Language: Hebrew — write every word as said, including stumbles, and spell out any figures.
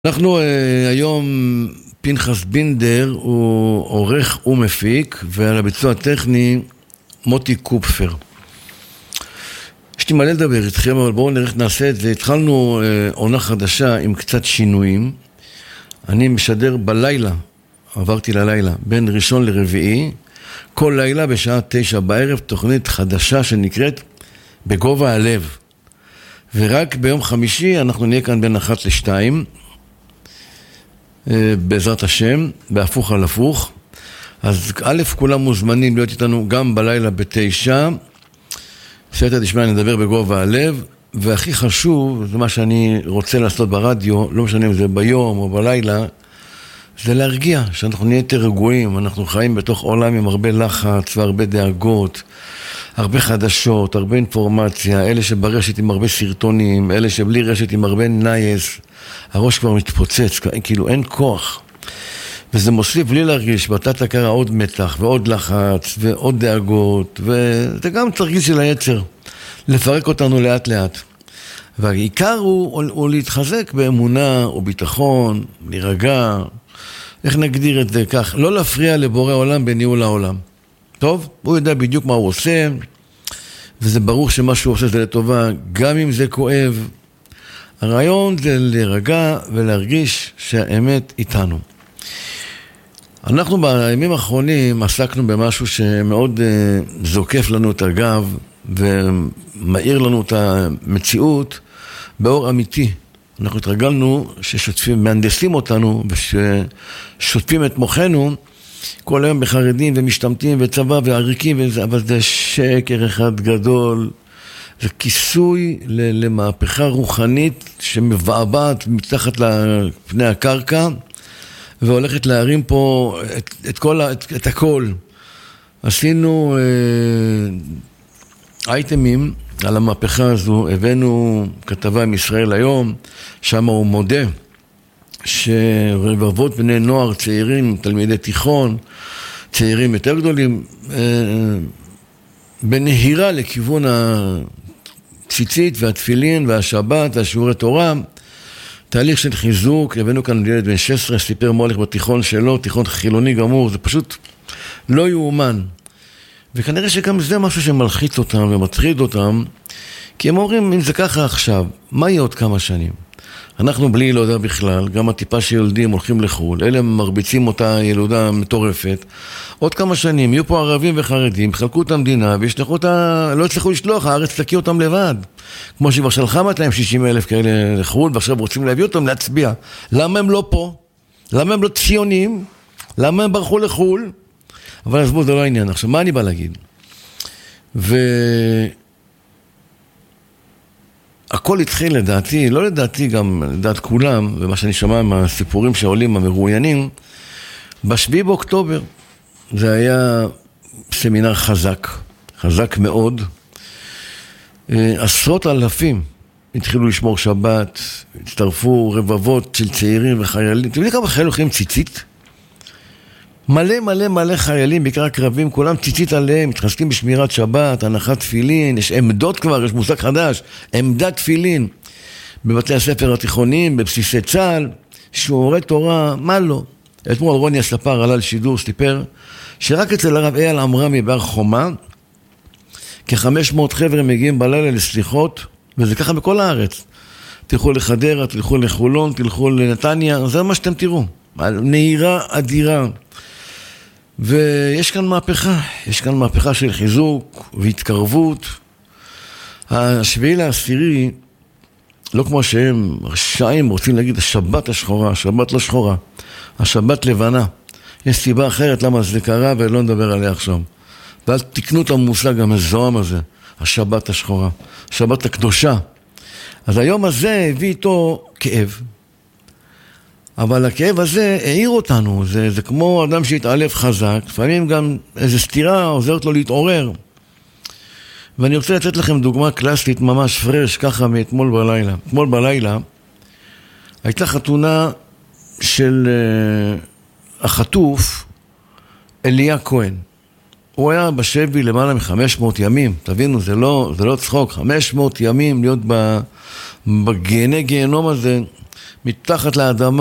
אנחנו uh, היום פנחס בינדר הוא עורך ומפיק, ועל הביצוע הטכני מוטי קופפר. יש לי מלא לדבר איתכם, אבל בואו נראה, נעשה את זה. התחלנו uh, עונה חדשה עם קצת שינויים. אני משדר בלילה, עברתי ללילה, בין ראשון לרביעי, כל לילה בשעה תשע בערב, תוכנית חדשה שנקראת בגובה הלב. ורק ביום חמישי אנחנו נהיה כאן בין אחת לשתיים, בעזרת השם, בהפוך על הפוך. אז א', כולם מוזמנים להיות איתנו גם בלילה בתשע. סייעתא דשמיא, נדבר בגובה הלב. והכי חשוב, זה מה שאני רוצה לעשות ברדיו, לא משנה אם זה ביום או בלילה, זה להרגיע, שאנחנו נהיה יותר רגועים. אנחנו חיים בתוך עולם עם הרבה לחץ והרבה דאגות, הרבה חדשות, הרבה אינפורמציה, אלה שברשת עם הרבה סרטונים, אלה שבלי רשת עם הרבה נייס, הראש כבר מתפוצץ, כאילו אין כוח. וזה מוסיף בלי להרגיש, בתת הכרה עוד מתח ועוד לחץ ועוד דאגות, וזה גם תרגיש של היצר, לפרק אותנו לאט לאט. והעיקר הוא, הוא להתחזק באמונה או ביטחון, להירגע, איך נגדיר את זה כך, לא להפריע לבורא העולם בניהול העולם. טוב, הוא יודע בדיוק מה הוא עושה, וזה ברור שמה שהוא עושה זה לטובה, גם אם זה כואב. הרעיון זה להירגע ולהרגיש שהאמת איתנו. אנחנו בימים האחרונים עסקנו במשהו שמאוד uh, זוקף לנו את הגב ומאיר לנו את המציאות באור אמיתי. אנחנו התרגלנו ששוטפים, מהנדסים אותנו ושוטפים את מוחנו כל היום בחרדים ומשתמטים וצבא ועריקים, וזה, אבל זה שקר אחד גדול. זה כיסוי למהפכה רוחנית שמבעבעת מתחת לפני הקרקע והולכת להרים פה את, את, כל, את, את הכל. עשינו אה, אייטמים על המהפכה הזו, הבאנו כתבה עם ישראל היום, שם הוא מודה שרבבות בני נוער, צעירים, תלמידי תיכון, צעירים יותר גדולים, אה, בנהירה לכיוון הציצית והתפילין והשבת והשיעורי תורה, תהליך של חיזוק. הבאנו כאן ילד בן שש עשרה, סיפר מולך בתיכון שלו, תיכון חילוני גמור, זה פשוט לא יאומן. וכנראה שגם זה משהו שמלחיץ אותם ומטריד אותם, כי הם אומרים, אם זה ככה עכשיו, מה יהיה עוד כמה שנים? אנחנו בלי ילודה בכלל, גם הטיפה שילדים הולכים לחול, אלה מרביצים אותה ילודה מטורפת. עוד כמה שנים יהיו פה ערבים וחרדים, חלקו את המדינה וישלחו אותה, לא הצליחו לשלוח, הארץ תקיא אותם לבד. כמו שכבר שלחה מאתיים ושישים אלף כאלה לחול, ועכשיו רוצים להביא אותם להצביע. למה הם לא פה? למה הם לא ציונים? למה הם ברחו לחול? אבל עזבו, זה לא העניין. עכשיו, מה אני בא להגיד? ו... הכל התחיל לדעתי, לא לדעתי גם לדעת כולם, ומה שאני שומע מהסיפורים שעולים המרואיינים, בשביעי באוקטובר. זה היה סמינר חזק, חזק מאוד. עשרות אלפים התחילו לשמור שבת, הצטרפו רבבות של צעירים וחיילים. אתם יודעים כמה חיילים הולכים ציצית? מלא מלא מלא חיילים, בעיקר הקרבים, כולם ציצית עליהם, מתחזקים בשמירת שבת, הנחת תפילין, יש עמדות כבר, יש מושג חדש, עמדת תפילין, בבתי הספר התיכוניים, בבסיסי צה"ל, שיעורי תורה, מה לא? אתמול רוני הספר עלה לשידור, סטיפר, שרק אצל הרב אייל עמרמי בהר חומה, כ-חמש מאות חבר'ה מגיעים בלילה לסליחות, וזה ככה בכל הארץ. תלכו לחדרה, תלכו לחולון, תלכו לנתניה, זה מה שאתם תראו. נהירה אדירה. ויש כאן מהפכה, יש כאן מהפכה של חיזוק והתקרבות. השביעי לעשירי, לא כמו שהם רשעים רוצים להגיד השבת השחורה, השבת לא שחורה, השבת לבנה. יש סיבה אחרת למה זה קרה ולא נדבר עליה עכשיו. ואל תקנו את המושג המזוהם הזה, השבת השחורה, השבת הקדושה. אז היום הזה הביא איתו כאב. אבל הכאב הזה העיר אותנו, זה, זה כמו אדם שהתעלף חזק, לפעמים גם איזו סתירה עוזרת לו להתעורר. ואני רוצה לתת לכם דוגמה קלאסית ממש פרש, ככה מאתמול בלילה. אתמול בלילה הייתה חתונה של uh, החטוף אליה כהן. הוא היה בשבי למעלה מ-חמש מאות ימים, תבינו, זה לא, זה לא צחוק, חמש מאות ימים להיות בגיהני גיהנום הזה, מתחת לאדמה.